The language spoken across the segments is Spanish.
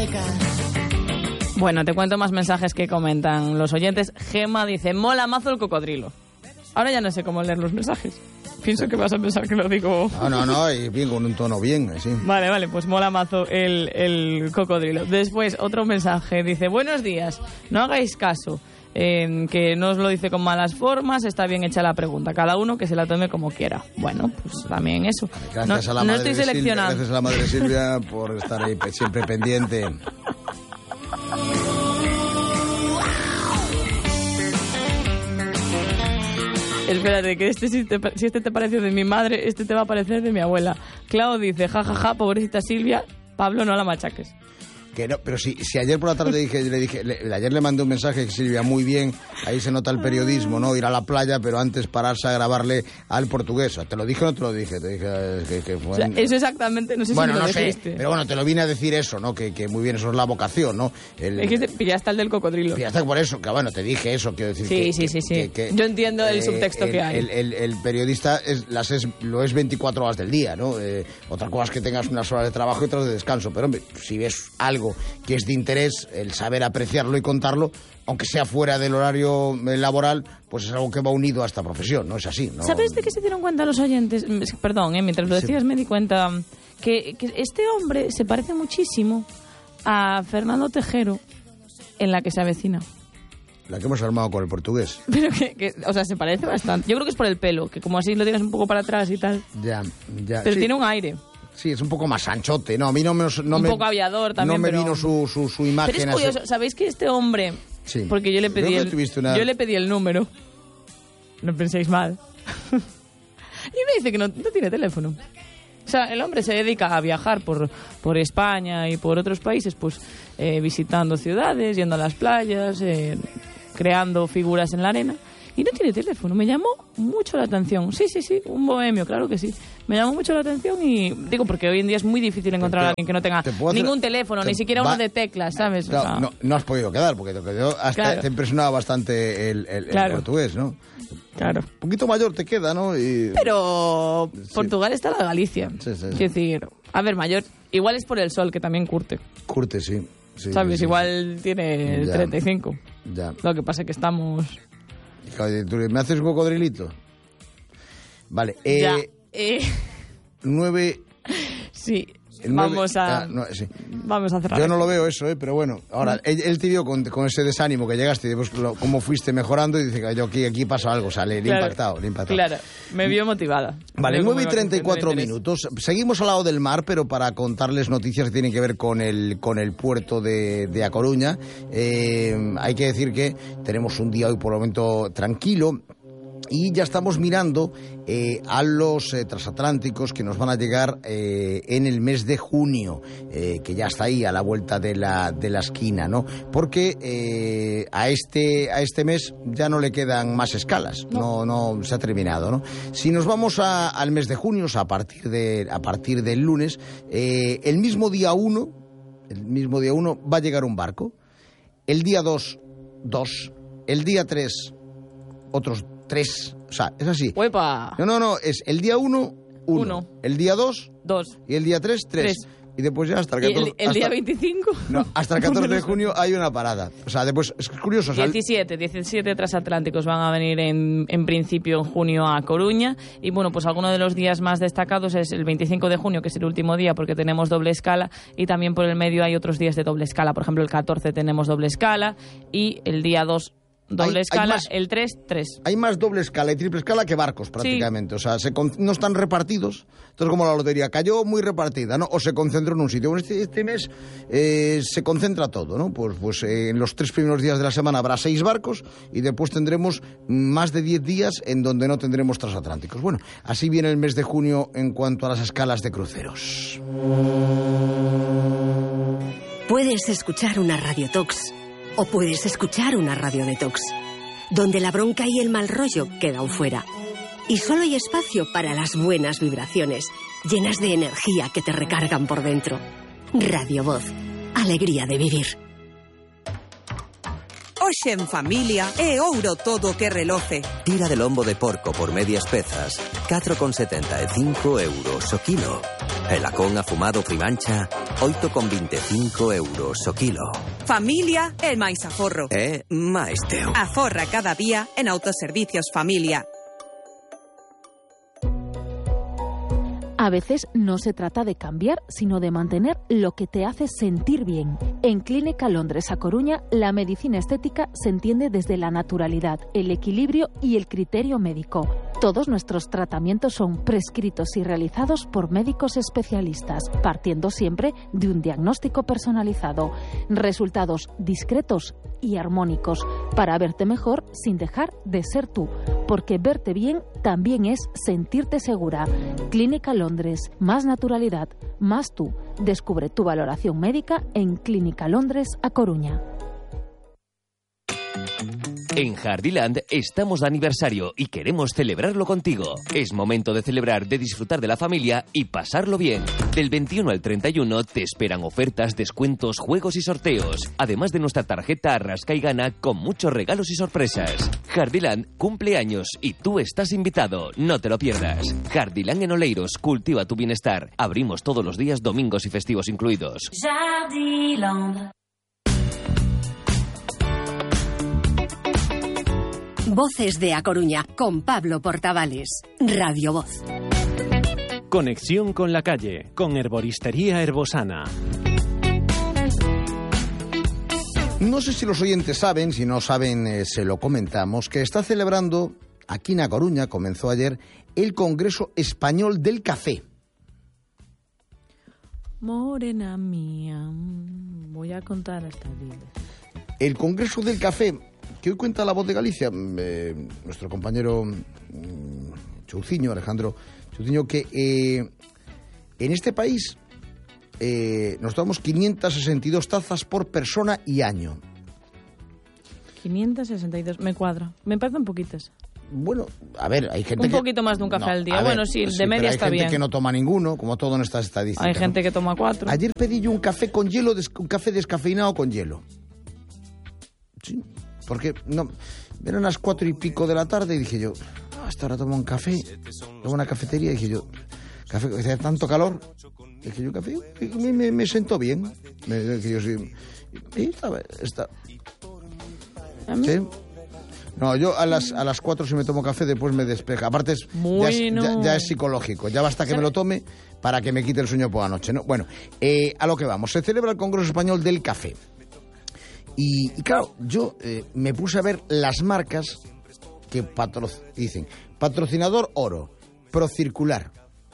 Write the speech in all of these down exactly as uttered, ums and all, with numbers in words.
Música. Bueno, te cuento más mensajes que comentan los oyentes. Gema dice, mola mazo el cocodrilo. Ahora ya no sé cómo leer los mensajes. Pienso que vas a pensar que lo digo... No, no, no, y bien, con un tono bien, así. Vale, vale, pues mola mazo el, el cocodrilo. Después, otro mensaje. Dice, buenos días, no hagáis caso. Eh, que no os lo dice con malas formas, está bien hecha la pregunta. Cada uno que se la tome como quiera. Bueno, pues también eso. Gracias no, a la no madre estoy seleccionando. Silvia, gracias a la madre Silvia por estar ahí siempre pendiente. Espérate, que este si, te, si este te pareció de mi madre, este te va a parecer de mi abuela. Clau dice, jajaja, ja, ja, pobrecita Silvia, Pablo, no la machaques. Que no, pero si, si ayer por la tarde dije, le dije, le, ayer le mandé un mensaje que Silvia, muy bien, ahí se nota el periodismo, ¿no? Ir a la playa, pero antes pararse a grabarle al portugués. ¿Te lo dije o no te lo dije? Te dije que, que fue... O sea, eso exactamente, no sé bueno, si me lo no dijiste. Sé, pero bueno, te lo vine a decir eso, ¿no? Que, que muy bien, eso es la vocación, ¿no? El, es que te pillaste el del cocodrilo. Pillaste por eso, que bueno, te dije eso, quiero decir. Sí, que, sí, sí, sí. Que, que, Yo entiendo el eh, subtexto el, que hay. El, el, el periodista es, las es, lo es veinticuatro horas del día, ¿no? Eh, otra cosa es que tengas unas horas de trabajo y otras de descanso, pero hombre, si ves algo que es de interés, el saber apreciarlo y contarlo, aunque sea fuera del horario laboral, pues es algo que va unido a esta profesión, ¿no? Es así, ¿no? ¿Sabes de qué se dieron cuenta los oyentes? Perdón, ¿eh? Mientras lo decías sí. me di cuenta que, que este hombre se parece muchísimo a Fernando Tejero en La que se avecina. La que hemos armado con el portugués. Pero que, que, o sea, se parece bastante. Yo creo que es por el pelo, que como así lo tienes un poco para atrás y tal. Ya, ya. Pero sí. tiene un aire. Sí, es un poco más anchote. No, a mí no me... No un me, poco aviador también, No me pero... vino su, su, su imagen. Pero es curioso, así. ¿sabéis que este hombre... Sí. Porque yo le pedí el, una... yo le pedí el número. No penséis mal. Y me dice que no, no tiene teléfono. O sea, el hombre se dedica a viajar por, por España y por otros países, pues eh, visitando ciudades, yendo a las playas, eh, creando figuras en la arena. Y no tiene teléfono. Me llamó mucho la atención. Sí, sí, sí, un bohemio, claro que sí. Me llamó mucho la atención y digo, porque hoy en día es muy difícil encontrar a alguien que no tenga ningún hacer... teléfono, te... ni siquiera va... uno de teclas, ¿sabes? Claro, o sea... no, no has podido quedar, porque te, quedó hasta claro. te impresionaba bastante el, el, claro. el portugués, ¿no? Claro. Un poquito mayor te queda, ¿no? Y... Pero sí. Portugal está la Galicia. Sí, sí, sí. Quiero decir, a ver, mayor, igual es por el sol, que también curte. Curte, sí. sí ¿Sabes? Sí, igual sí. tiene ya. treinta y cinco. Ya. Lo que pasa es que estamos... ¿Me haces un cocodrilito? Vale. Eh, ya. Eh... Nueve... Sí. Nueve, vamos a... Ah, no, sí. Vamos a cerrar. Yo no lo veo eso, ¿eh? Pero bueno. Ahora, mm. él, él te vio con, con ese desánimo que llegaste y después lo, cómo fuiste mejorando y dice que yo aquí, aquí pasa algo. O sea, le, le claro, impactado, le impactado. Claro, me vio motivada. Vale, nueve y treinta y cuatro minutos. Seguimos al lado del mar, pero para contarles noticias que tienen que ver con el, con el puerto de, de A Coruña. Eh, hay que decir que tenemos un día hoy por el momento tranquilo. Y ya estamos mirando eh, a los eh, transatlánticos que nos van a llegar eh, en el mes de junio, eh, que ya está ahí a la vuelta de la, de la esquina, ¿no? Porque eh, a este a este mes ya no le quedan más escalas, no, no, no se ha terminado, ¿no? Si nos vamos a, al mes de junio, o sea, a partir de a partir del lunes, eh, el mismo día uno, el mismo día uno va a llegar un barco, el día dos, dos, el día tres, otros tres, o sea, es así. ¡Uepa! No, no, no, es el día uno, uno. uno. El día dos, dos. Y el día tres, tres. tres. Y después ya hasta el catorce... ¿Y el, el hasta, día veinticinco? No, hasta el catorce de junio hay una parada. O sea, después, es curioso. diecisiete, diecisiete transatlánticos van a venir en, en principio en junio a Coruña. Y bueno, pues alguno de los días más destacados es el veinticinco de junio, que es el último día porque tenemos doble escala. Y también por el medio hay otros días de doble escala. Por ejemplo, el catorce tenemos doble escala y el día dos... Doble hay, escala, hay más, el tres, tres. Hay más doble escala y triple escala que barcos, prácticamente. Sí. O sea, se con, no están repartidos. Entonces, como la lotería cayó muy repartida, ¿no? O se concentró en un sitio. Bueno, este, este mes eh, se concentra todo, ¿no? Pues, pues eh, en los tres primeros días de la semana habrá seis barcos y después tendremos más de diez días en donde no tendremos transatlánticos. Bueno, así viene el mes de junio en cuanto a las escalas de cruceros. Puedes escuchar una Radio Tox. O puedes escuchar una radio detox, donde la bronca y el mal rollo quedan fuera. Y solo hay espacio para las buenas vibraciones, llenas de energía que te recargan por dentro. Radio Voz, alegría de vivir. Hoxe Hoxe en familia é ouro todo que reloce. Tira de lombo de porco por medias pezas, catro con setenta e cinco euros o kilo. E lacón afumado Frimancha, oito con vinte e cinco euros o kilo. Familia é máis aforro. É máis teu. Aforra cada día en Autoservicios Familia. A veces no se trata de cambiar, sino de mantener lo que te hace sentir bien. En Clínica Londres A Coruña, la medicina estética se entiende desde la naturalidad, el equilibrio y el criterio médico. Todos nuestros tratamientos son prescritos y realizados por médicos especialistas, partiendo siempre de un diagnóstico personalizado. Resultados discretos y armónicos, para verte mejor sin dejar de ser tú. Porque verte bien también es sentirte segura. Clínica Londres, más naturalidad, más tú. Descubre tu valoración médica en Clínica Londres A Coruña. En Jardiland estamos de aniversario y queremos celebrarlo contigo. Es momento de celebrar, de disfrutar de la familia y pasarlo bien. Del veintiuno al treinta y uno te esperan ofertas, descuentos, juegos y sorteos. Además de nuestra tarjeta Arrasca y Gana con muchos regalos y sorpresas. Jardiland cumple años y tú estás invitado. No te lo pierdas. Jardiland en Oleiros, cultiva tu bienestar. Abrimos todos los días, domingos y festivos incluidos. Jardiland. Voces de A Coruña, con Pablo Portavales. Radio Voz. Conexión con la calle, con Herboristería Herbosana. No sé si los oyentes saben, si no saben, eh, se lo comentamos, que está celebrando, aquí en A Coruña, comenzó ayer, el Congreso Español del Café. Morena mía, voy a contar esta vida. El Congreso del Café, que hoy cuenta La Voz de Galicia, eh, nuestro compañero eh, Chouciño, Alejandro Chouciño, que eh, en este país eh, nos tomamos quinientas sesenta y dos tazas por persona y año. quinientas sesenta y dos, me cuadra. Me parecen poquitas. Bueno, a ver, hay gente Un que... poquito más de un café no, al día. ver, Bueno, sí, sí, de media hay está gente bien. que no toma ninguno, como todo en estas estadísticas. Hay gente ¿no? que toma cuatro. Ayer pedí yo un café con hielo, des- un café descafeinado con hielo. Sí, porque no, eran las cuatro y pico de la tarde y dije yo, ah, hasta ahora tomo un café, tomo una cafetería y dije yo, café, hacía tanto calor, dije yo, café, me, me, me sentó bien, me, dije yo, sí, y estaba, está, ¿sí? No, yo a las a las cuatro si me tomo café después me despeja. Aparte es, ya, es ya, ya es psicológico. Ya basta que me lo tome para que me quite el sueño por la noche, ¿no? Bueno, eh, a lo que vamos. Se celebra el Congreso Español del Café. Y, y claro, yo eh, me puse a ver las marcas que patro dicen. Patrocinador oro, Procircular.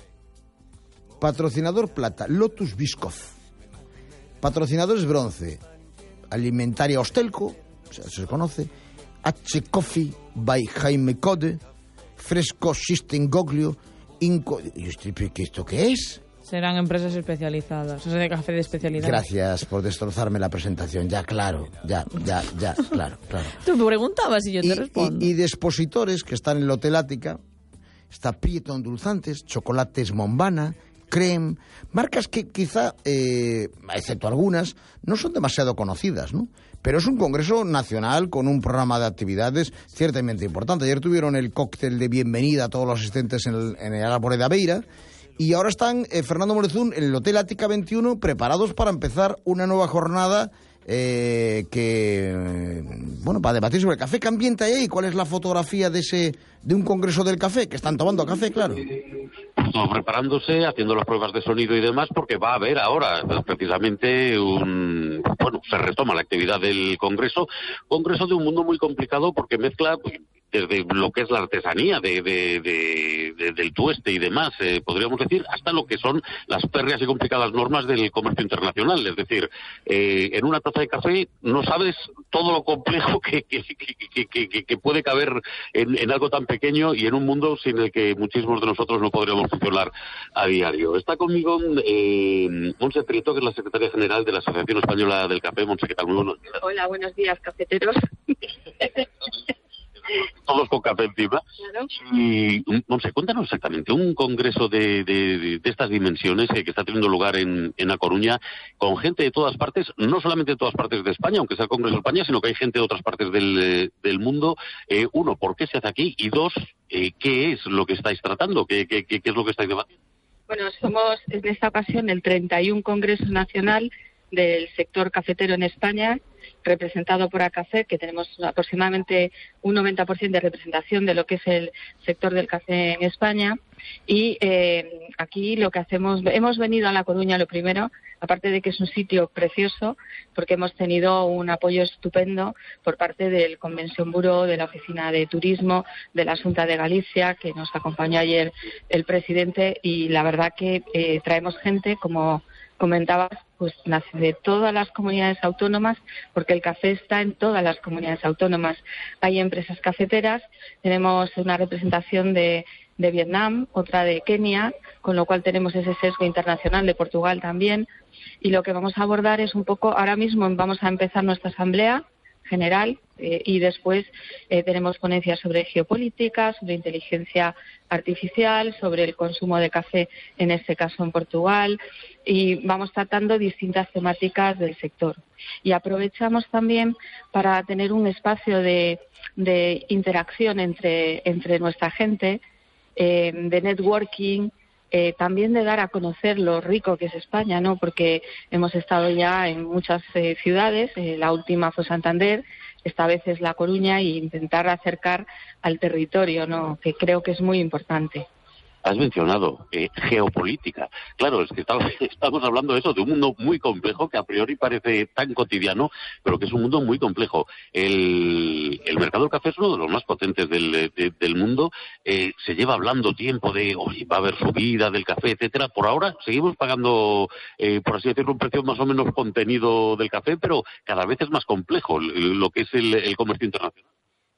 Patrocinador plata, Lotus Biscoff. Patrocinadores bronce, Alimentaria Hostelco, o sea, se conoce. H Coffee by Jaime Code, Fresco System Goglio, Inco... ¿Y esto qué es? Serán empresas especializadas, o sea, de café de especialidad. Gracias por destrozarme la presentación. Ya, claro, ya, ya, ya, claro, claro. Tú me preguntabas y yo te y, respondo. Y, y de expositores que están en el Hotel Ática, está Prieto Endulzantes, Chocolates Mombana, Creme, marcas que quizá, eh, excepto algunas, no son demasiado conocidas, ¿no? Pero es un congreso nacional con un programa de actividades ciertamente importante. Ayer tuvieron el cóctel de bienvenida a todos los asistentes en el, en el Árbore de Beira y ahora están, eh, Fernando Morezún, en el Hotel Ática veintiuno, preparados para empezar una nueva jornada eh, que, eh, bueno, para debatir sobre el café. ¿Qué ambiente hay ahí? ¿Cuál es la fotografía de ese de un congreso del café? Que están tomando café, claro. Todo preparándose, haciendo las pruebas de sonido y demás, porque va a haber ahora precisamente un... Bueno, se retoma la actividad del Congreso, Congreso de un mundo muy complicado porque mezcla desde lo que es la artesanía de, de, de, de, del tueste y demás, eh, podríamos decir, hasta lo que son las férreas y complicadas normas del comercio internacional. Es decir, eh, en una taza de café no sabes todo lo complejo que, que, que, que, que, que puede caber en, en algo tan pequeño y en un mundo sin el que muchísimos de nosotros no podríamos funcionar a diario. Está conmigo eh, Montse Prieto, que es la secretaria general de la Asociación Española del Café. Montse, ¿qué tal? Muy buenos días. Hola, buenos días, cafeteros. todos con café encima. Claro. Y, no sé, cuéntanos exactamente, un congreso de, de, de estas dimensiones eh, que está teniendo lugar en, en A Coruña, con gente de todas partes, no solamente de todas partes de España, aunque sea el Congreso de España, sino que hay gente de otras partes del, del mundo. Eh, uno, ¿por qué se hace aquí? Y dos, eh, ¿qué es lo que estáis tratando? ¿Qué, qué, qué, qué es lo que estáis debatiendo? Bueno, somos en esta ocasión el treinta y uno Congreso Nacional del sector cafetero en España, representado por ACAFE, que tenemos aproximadamente un noventa por ciento de representación de lo que es el sector del café en España. Y eh, aquí lo que hacemos, hemos venido a La Coruña, lo primero, aparte de que es un sitio precioso, porque hemos tenido un apoyo estupendo por parte del Convention Bureau, de la Oficina de Turismo, de la Xunta de Galicia, que nos acompañó ayer el presidente, y la verdad que eh, traemos gente, como comentabas, pues nace de todas las comunidades autónomas, porque el café está en todas las comunidades autónomas. Hay empresas cafeteras, tenemos una representación de, de Vietnam, otra de Kenia, con lo cual tenemos ese sesgo internacional, de Portugal también, y lo que vamos a abordar es un poco, ahora mismo vamos a empezar nuestra asamblea general eh, y después eh, tenemos ponencias sobre geopolítica, sobre inteligencia artificial, sobre el consumo de café, en este caso en Portugal, y vamos tratando distintas temáticas del sector. Y aprovechamos también para tener un espacio de, de interacción entre, entre nuestra gente, eh, de networking, Eh, también de dar a conocer lo rico que es España, ¿no? Porque hemos estado ya en muchas eh, ciudades, eh, la última fue Santander, esta vez es La Coruña, y intentar acercar al territorio, ¿no? Que creo que es muy importante. Has mencionado eh, geopolítica. Claro, es que estamos, estamos hablando de eso, de un mundo muy complejo que a priori parece tan cotidiano, pero que es un mundo muy complejo. El, el mercado del café es uno de los más potentes del, de, del mundo. Eh, se lleva hablando tiempo de, oye, va a haber subida del café, etcétera. Por ahora seguimos pagando, eh, por así decirlo, un precio más o menos contenido del café, pero cada vez es más complejo lo que es el, el comercio internacional.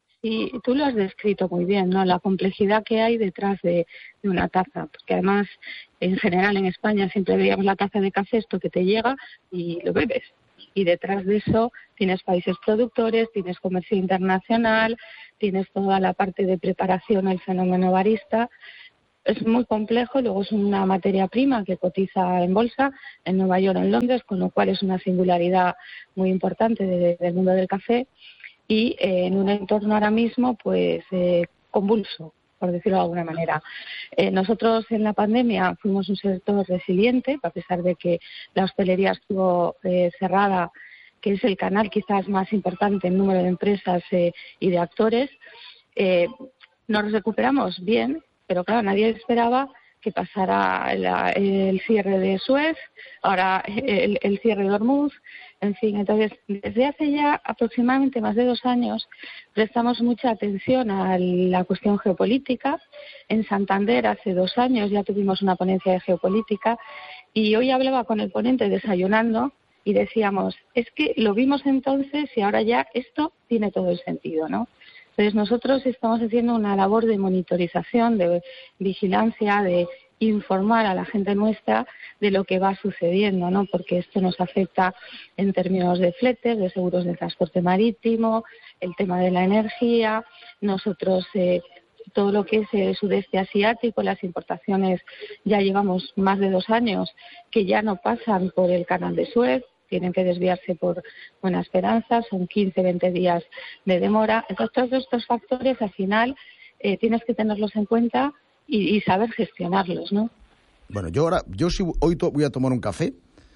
Y tú lo has descrito muy bien, ¿no? La complejidad que hay detrás de, de una taza, porque además, en general en España siempre veíamos la taza de café, esto que te llega y lo bebes. Y detrás de eso tienes países productores, tienes comercio internacional, tienes toda la parte de preparación, el fenómeno barista. Es muy complejo, luego es una materia prima que cotiza en bolsa en Nueva York, en Londres, con lo cual es una singularidad muy importante de, del mundo del café. Y eh, en un entorno ahora mismo pues eh, convulso, por decirlo de alguna manera. Eh, nosotros en la pandemia fuimos un sector resiliente, a pesar de que la hostelería estuvo eh, cerrada, que es el canal quizás más importante en número de empresas eh, y de actores. Eh, nos recuperamos bien, pero claro, nadie esperaba que pasara la, el cierre de Suez, ahora el, el cierre de Hormuz. En fin, entonces, desde hace ya aproximadamente más de dos años prestamos mucha atención a la cuestión geopolítica. En Santander hace dos años ya tuvimos una ponencia de geopolítica y hoy hablaba con el ponente desayunando y decíamos, es que lo vimos entonces y ahora ya esto tiene todo el sentido, ¿no? Entonces nosotros estamos haciendo una labor de monitorización, de vigilancia, de informar a la gente nuestra de lo que va sucediendo, ¿no? Porque esto nos afecta en términos de fletes, de seguros de transporte marítimo, el tema de la energía. Nosotros eh, todo lo que es el sudeste asiático, las importaciones, ya llevamos más de dos años que ya no pasan por el canal de Suez, tienen que desviarse por Buena Esperanza, son quince, veinte días de demora. Entonces todos estos factores al final eh, tienes que tenerlos en cuenta y, y saber gestionarlos, ¿no? Bueno, yo ahora, yo sí, hoy to, voy a tomar un café.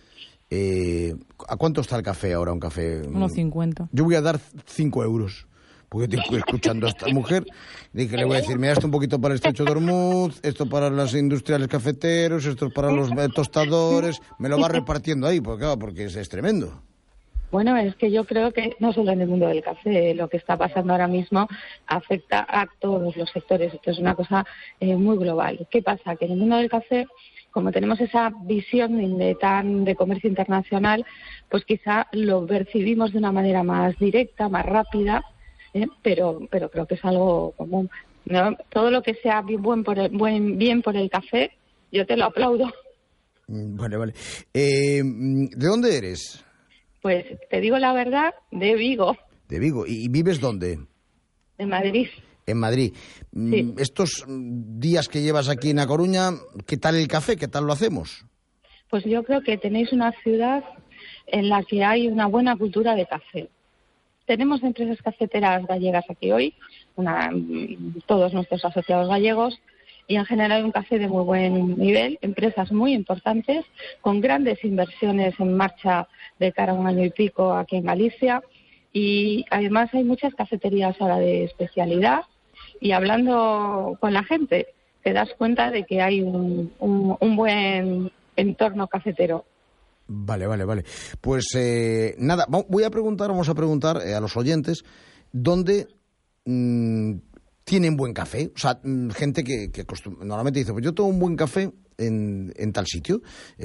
Eh, ¿A cuánto está el café ahora, un café? Unos cincuenta. Yo voy a dar cinco euros. Porque estoy escuchando a esta mujer. Dije, le voy a decir, mira, esto un poquito para el estrecho de Hormuz, esto para los industriales cafeteros, esto para los tostadores. Me lo va repartiendo ahí, porque, claro, porque es, es tremendo. Bueno, es que yo creo que no solo en el mundo del café, lo que está pasando ahora mismo afecta a todos los sectores. Esto es una cosa eh, muy global. ¿Qué pasa? Que en el mundo del café, como tenemos esa visión de tan de comercio internacional, pues quizá lo percibimos de una manera más directa, más rápida, ¿eh? pero pero creo que es algo común, ¿no? Todo lo que sea bien, buen por el, buen, bien por el café, yo te lo aplaudo. Vale, vale. Eh, ¿De dónde eres? Pues te digo la verdad, de Vigo. De Vigo. ¿Y vives dónde? En Madrid. En Madrid. Sí. Estos días que llevas aquí en A Coruña, ¿qué tal el café? ¿Qué tal lo hacemos? Pues yo creo que tenéis una ciudad en la que hay una buena cultura de café. Tenemos empresas cafeteras gallegas aquí hoy, una, todos nuestros asociados gallegos, y en general hay un café de muy buen nivel, empresas muy importantes, con grandes inversiones en marcha de cara a un año y pico aquí en Galicia, y además hay muchas cafeterías ahora de especialidad, y hablando con la gente te das cuenta de que hay un, un, un buen entorno cafetero. Vale, vale, vale. Pues eh, nada, voy a preguntar, vamos a preguntar eh, a los oyentes dónde mmm, tienen buen café. O sea, mmm, gente que, que normalmente dice, pues yo tomo un buen café en, en tal sitio,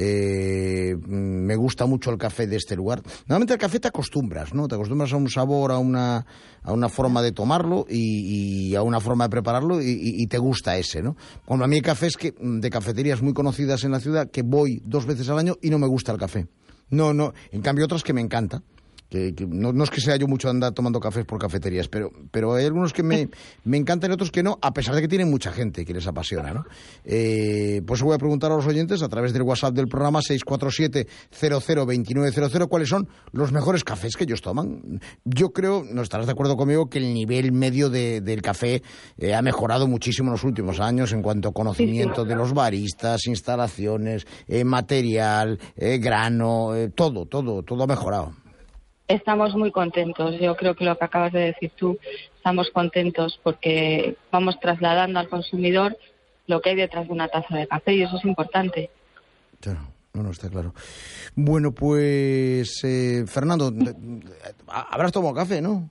eh, me gusta mucho el café de este lugar. Normalmente el café te acostumbras, ¿no? Te acostumbras a un sabor, a una, a una forma de tomarlo y, y a una forma de prepararlo y, y, y te gusta ese, ¿no? Cuando a mí hay cafés que, de cafeterías muy conocidas en la ciudad que voy dos veces al año y no me gusta el café. No, no. En cambio otras que me encanta. Que, que no, no es que sea yo mucho andar tomando cafés por cafeterías, pero, pero hay algunos que me, me encantan y otros que no, a pesar de que tienen mucha gente que les apasiona, ¿no? Eh, pues voy a preguntar a los oyentes a través del WhatsApp del programa seis cuatro siete, cero cero dos nueve cero cero cuáles son los mejores cafés que ellos toman. Yo creo, no estarás de acuerdo conmigo, que el nivel medio de, del café eh, ha mejorado muchísimo en los últimos años en cuanto a conocimiento de los baristas, instalaciones, eh, material, eh, grano, eh, todo, todo, todo ha mejorado. Estamos muy contentos. Yo creo que lo que acabas de decir tú, estamos contentos porque vamos trasladando al consumidor lo que hay detrás de una taza de café y eso es importante. Claro, no, no, está claro. Bueno, pues, eh, Fernando, habrás tomado café, ¿no?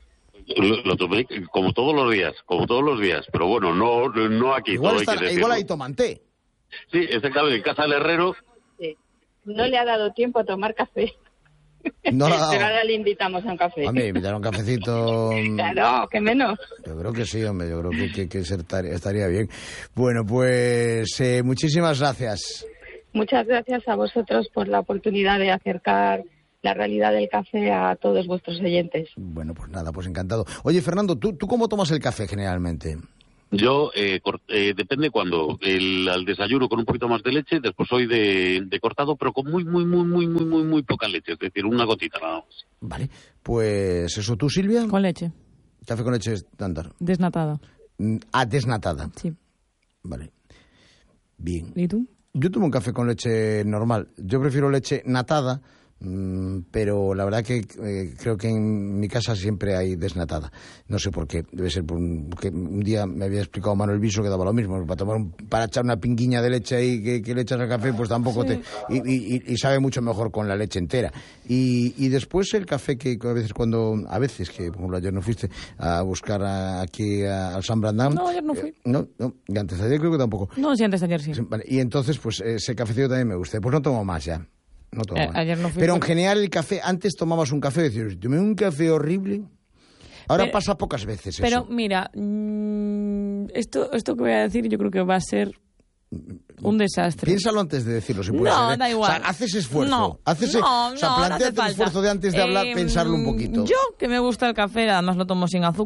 Lo, lo tomé como todos los días, como todos los días, pero bueno, no, no aquí. Igual, todo está, hay que igual ahí toman té. Sí, exactamente, en casa del herrero. Sí. No le ha dado tiempo a tomar café. No Pero ahora le invitamos a un café. A mí, invitar a un cafecito. Claro, que menos. Yo creo que sí, hombre, yo creo que, que, que estaría, estaría bien. Bueno, pues eh, muchísimas gracias. Muchas gracias a vosotros por la oportunidad de acercar la realidad del café a todos vuestros oyentes. Bueno, pues nada, pues encantado. Oye, Fernando, ¿tú, tú cómo tomas el café generalmente? Yo, eh, cort, eh, depende cuando, el, al desayuno con un poquito más de leche, después soy de, de cortado, pero con muy, muy, muy, muy, muy, muy, muy poca leche, es decir, una gotita nada más. Vale, pues eso, ¿tú, Silvia? Con leche. Café con leche estándar. Desnatada. Ah, desnatada. Sí. Vale. Bien. ¿Y tú? Yo tomo un café con leche normal. Yo prefiero leche natada, mmm, pero la verdad que eh, creo que en mi casa siempre hay desnatada. No sé por qué. Debe ser porque un día me había explicado Manuel Viso que daba lo mismo. Para tomar un, para echar una pinguiña de leche ahí que, que le echas al café, pues tampoco sí. te... Y, y, y sabe mucho mejor con la leche entera. Y, y después el café que a veces cuando... A veces, que por ejemplo ayer no fuiste a buscar a, aquí a, al San Brandán. No, ayer no fui. Eh, no, no. Y antes de ayer creo que tampoco. No, sí, antes de ayer sí. Vale, y entonces pues ese cafecito también me gusta. Pues no tomo más ya. No tomo eh, más. Ayer no fui. Pero en general el café, antes tomabas un café y decías, tomé un café horrible. Ahora pero, pasa pocas veces eso. Pero mira, mmm, esto, esto que voy a decir yo creo que va a ser un desastre. Piénsalo antes de decirlo, si puede no, ser. ¿eh? Da igual. O sea, haces esfuerzo. No, haces, no, o sea, no, planteate no el esfuerzo de antes de hablar, eh, pensarlo un poquito. Yo, que me gusta el café, además lo tomo sin azúcar.